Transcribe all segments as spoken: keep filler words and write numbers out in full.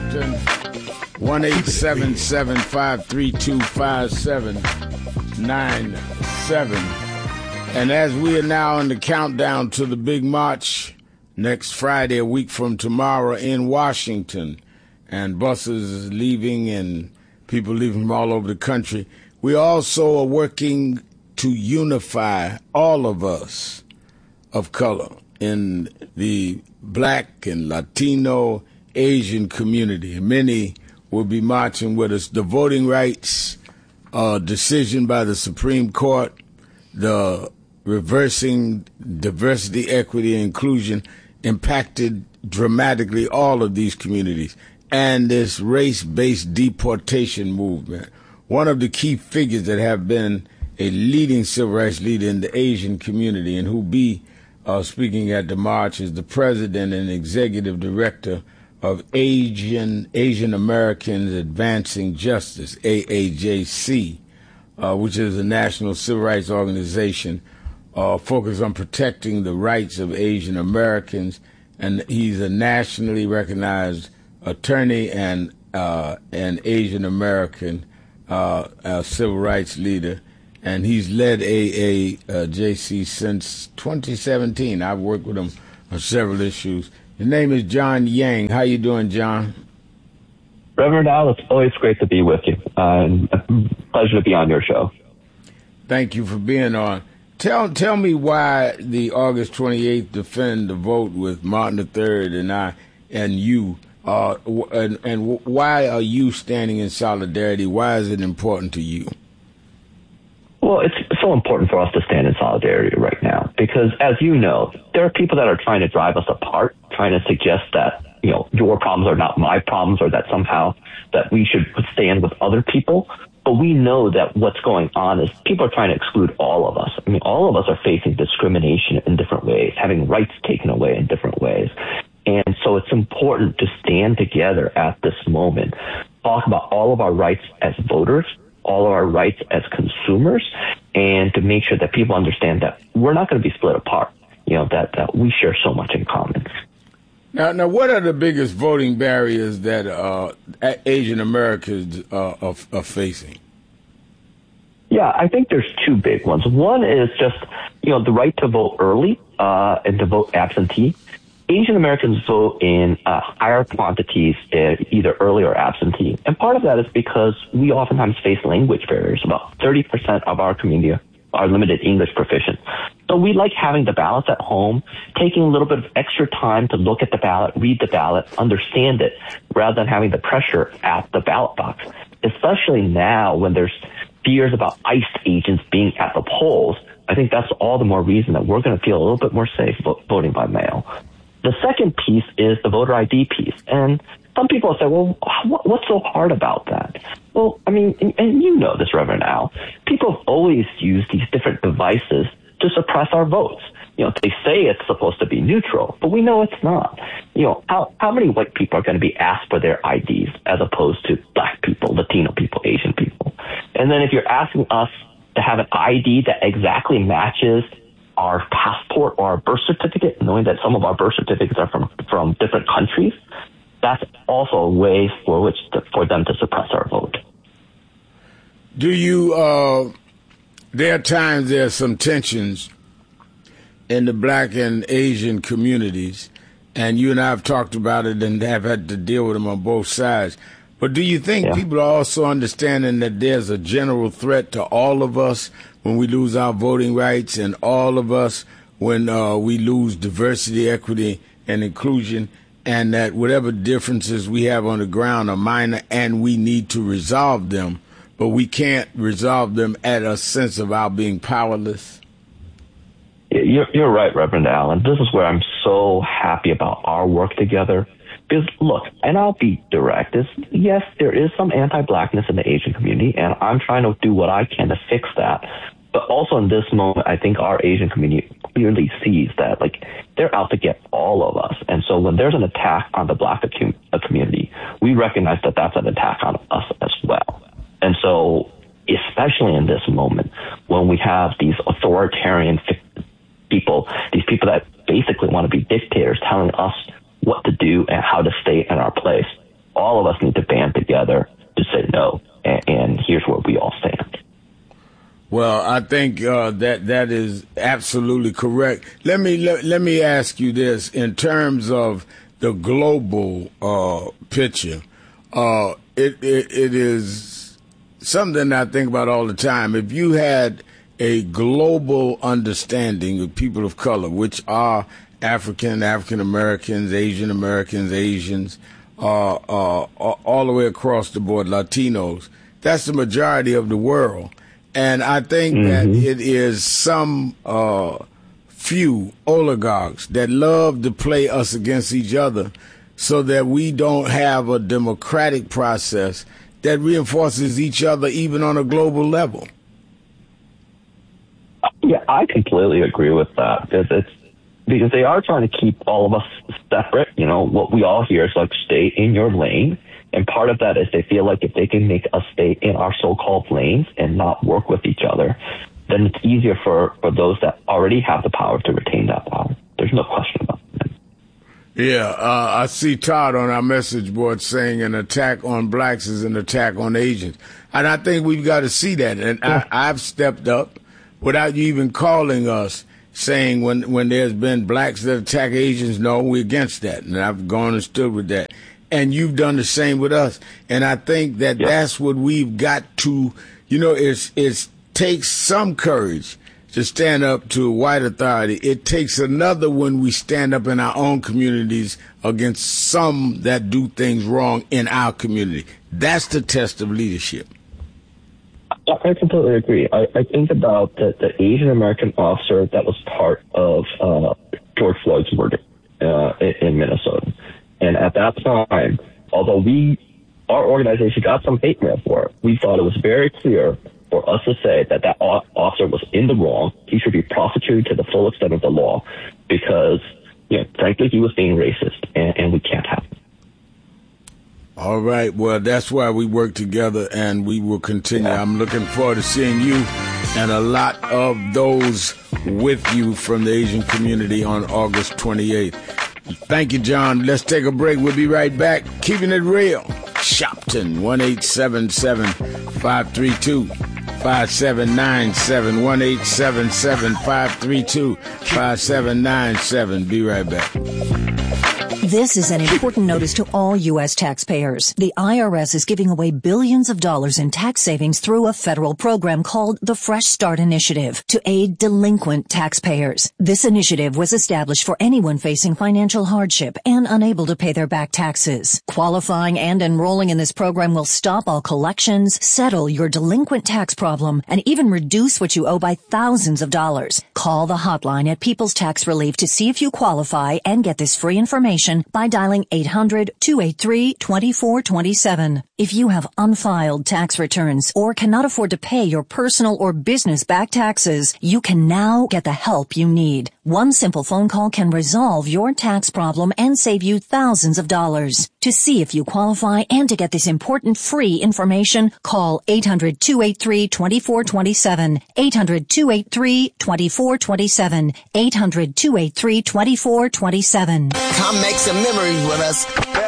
Washington. one eight seven seven, five three two, five seven nine seven. And as we are now in the countdown to the big march next Friday, a week from tomorrow in Washington, and buses leaving and people leaving from all over the country, we also are working to unify all of us of color in the black and Latino, Asian community. Many will be marching with us. The voting rights uh, decision by the Supreme Court, the reversing diversity, equity, and inclusion impacted dramatically all of these communities. And this race-based deportation movement. One of the key figures that have been a leading civil rights leader in the Asian community and who be uh, speaking at the march is the president and executive director of Asian Asian Americans Advancing Justice, A A J C, uh, which is a national civil rights organization uh, focused on protecting the rights of Asian Americans. And he's a nationally recognized attorney and uh, an Asian American uh, uh, civil rights leader. And he's led A A J C since twenty seventeen. I've worked with him on several issues. His name is John Yang. How you doing, John? Reverend Al, it's always great to be with you. Uh, pleasure to be on your show. Thank you for being on. Tell tell me why the August twenty-eighth Defend the Vote with Martin the Third and I and you, uh, and, and why are you standing in solidarity? Why is it important to you? Well, it's so important for us to stand in solidarity right now because, as you know, there are people that are trying to drive us apart, trying to suggest that, you know, your problems are not my problems or that somehow that we should stand with other people. But we know that what's going on is people are trying to exclude all of us. I mean, all of us are facing discrimination in different ways, having rights taken away in different ways. And so it's important to stand together at this moment, talk about all of our rights as voters, all of our rights as consumers, and to make sure that people understand that we're not going to be split apart, you know, that, that we share so much in common. Now, now, what are the biggest voting barriers that uh, Asian Americans uh, are, are facing? Yeah, I think there's two big ones. One is just, you know, the right to vote early uh, and to vote absentee. Asian Americans vote in uh, higher quantities, uh, either early or absentee. And part of that is because we oftentimes face language barriers. About thirty percent of our community are limited English proficient. So we like having the ballots at home, taking a little bit of extra time to look at the ballot, read the ballot, understand it, rather than having the pressure at the ballot box, especially now when there's fears about ICE agents being at the polls. I think that's all the more reason that we're going to feel a little bit more safe vo- voting by mail. The second piece is the voter I D piece. And some people say, well, what, what's so hard about that? Well, I mean, and, and you know this, Reverend Al, people have always used these different devices to suppress our votes. You know, they say it's supposed to be neutral, but we know it's not. You know, how, how many white people are going to be asked for their I Ds as opposed to black people, Latino people, Asian people? And then if you're asking us to have an I D that exactly matches our passport or our birth certificate, knowing that some of our birth certificates are from, from different countries, that's also a way for which to, for them to suppress our vote. Do you, uh, there are times there are some tensions in the black and Asian communities, and you and I have talked about it and have had to deal with them on both sides. But do you think yeah. people are also understanding that there's a general threat to all of us when we lose our voting rights, and all of us when uh, we lose diversity, equity, and inclusion, and that whatever differences we have on the ground are minor and we need to resolve them, but we can't resolve them at a sense of our being powerless? You're, you're right, Reverend Allen. This is where I'm so happy about our work together. Because, look, and I'll be direct, is yes, there is some anti-blackness in the Asian community, and I'm trying to do what I can to fix that. But also in this moment, I think our Asian community clearly sees that, like, they're out to get all of us. And so when there's an attack on the black community, we recognize that that's an attack on us as well. And so, especially in this moment, when we have these authoritarian people, these people that basically want to be dictators telling us what to do and how to stay in our place, all of us need to band together to say no, and, and here's where we all stand. Well, I think uh, that that is absolutely correct. Let me let, let me ask you this in terms of the global uh, picture. Uh, it, it it is something I think about all the time. If you had a global understanding of people of color, which are African, African Americans, Asian Americans, Asians, uh, uh, all the way across the board, Latinos, that's the majority of the world. And I think mm-hmm. that it is some uh, few oligarchs that love to play us against each other so that we don't have a democratic process that reinforces each other even on a global level. Yeah, I completely agree with that because it's because they are trying to keep all of us separate. You know, what we all hear is like, stay in your lane. And part of that is they feel like if they can make us stay in our so-called lanes and not work with each other, then it's easier for, for those that already have the power to retain that power. There's no question about that. Yeah, uh, I see Todd on our message board saying an attack on blacks is an attack on Asians. And I think we've got to see that. And yeah. I, I've stepped up without you even calling us, saying when, when there's been blacks that attack Asians, no, we're against that. And I've gone and stood with that. And you've done the same with us. And I think that yeah. that's what we've got to, you know, it's, it takes some courage to stand up to white authority. It takes another when we stand up in our own communities against some that do things wrong in our community. That's the test of leadership. I completely agree. I, I think about the, the Asian American officer that was part of uh, George Floyd's murder uh, in, in Minnesota. And at that time, although we, our organization got some hate mail for it, we thought it was very clear for us to say that that officer was in the wrong. He should be prosecuted to the full extent of the law because, you know, frankly, he was being racist, and, and we can't have it. All right. Well, that's why we work together, and we will continue. Yeah. I'm looking forward to seeing you and a lot of those with you from the Asian community on August twenty-eighth. Thank you, John. Let's take a break. We'll be right back. Keeping it real. Shopton, one eight seven seven, five three two, five seven nine seven, one eight seven seven, five three two, five seven nine seven. Be right back. This is an important notice to all U S taxpayers. The I R S is giving away billions of dollars in tax savings through a federal program called the Fresh Start Initiative to aid delinquent taxpayers. This initiative was established for anyone facing financial hardship and unable to pay their back taxes. Qualifying and enrolling in this program will stop all collections, settle your delinquent tax problem, and even reduce what you owe by thousands of dollars. Call the hotline at People's Tax Relief to see if you qualify and get this free information by dialing eight hundred, two eight three, two four two seven. If you have unfiled tax returns or cannot afford to pay your personal or business back taxes, you can now get the help you need. One simple phone call can resolve your tax problem and save you thousands of dollars. To see if you qualify and to get this important free information, call eight hundred, two eight three, two four two seven, eight hundred, two eight three, two four two seven, eight hundred, two eight three, two four two seven. Come make some memories with us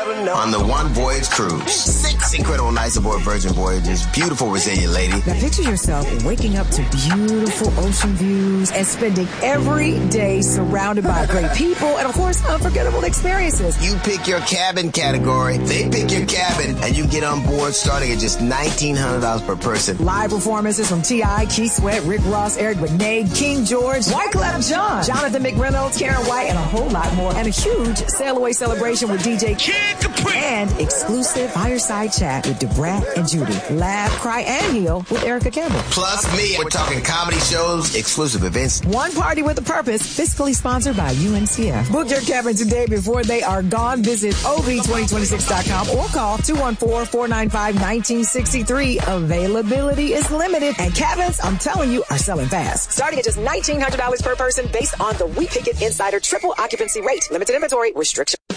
on the One Voyage Cruise. Six incredible nights aboard Virgin Voyages. Beautiful, resilient lady. Now picture yourself waking up to beautiful ocean views and spending every day surrounded by great people and, of course, unforgettable experiences. You pick your cabin category, they pick your cabin, and you get on board starting at just nineteen hundred dollars per person. Live performances from T I, Keith Sweat, Rick Ross, Eric Benet, King George, Wyclef Jean, Jonathan McReynolds, Karen White, and a whole lot more. And a huge sail away celebration with D J Kid Capri. And exclusive fireside chat with DeBrat and Judy. Laugh, cry, and heal with Erica Campbell. Plus me. We're talking comedy shows, exclusive events. One party with a purpose. Fiscally sponsored by U N C F. Book your cabin today before they are gone. Visit O V twenty twenty-six dot com or call two one four, four nine five, one nine six three. Availability is limited, and cabins, I'm telling you, are selling fast. Starting at just nineteen hundred dollars per person based on the We Pick It Insider triple occupancy rate. Limited inventory restriction.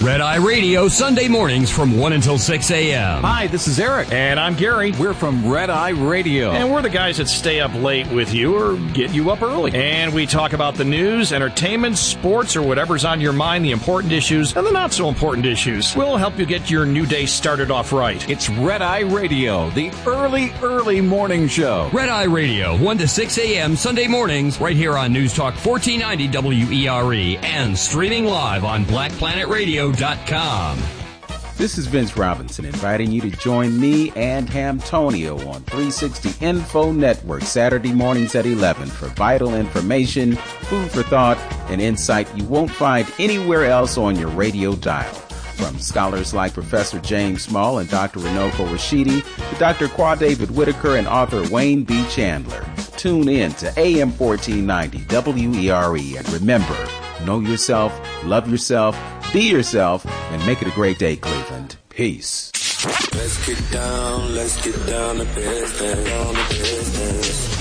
Red Eye Radio, Sunday mornings from one until six a.m. Hi, this is Eric. And I'm Gary. We're from Red Eye Radio. And we're the guys that stay up late with you or get you up early. And we talk about the news, entertainment, sports, or whatever's on your mind, the important issues and the not so important issues. We'll help you get your new day started off right. It's Red Eye Radio, the early, early morning show. Red Eye Radio, one to six a.m. Sunday mornings, right here on News Talk fourteen ninety W E R E and streaming live on black planet radio dot com. This is Vince Robinson inviting you to join me and Hamtonio on three sixty Info Network Saturday mornings at eleven for vital information, food for thought, and insight you won't find anywhere else on your radio dial. From scholars like Professor James Small and Doctor Runoko Rashidi to Doctor Qua David Whitaker and author Wayne B. Chandler. Tune in to A M fourteen ninety W E R E and remember, know yourself, love yourself, be yourself, and make it a great day, Cleveland. Peace. Let's get down, let's get down to business, down to business.